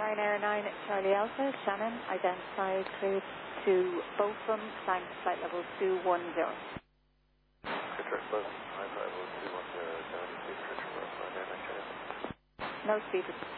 Ryanair 9 Charlie Alpha, Shannon, identified, cleared to Botham, flank flight level 210. Level 210, 76, No speed.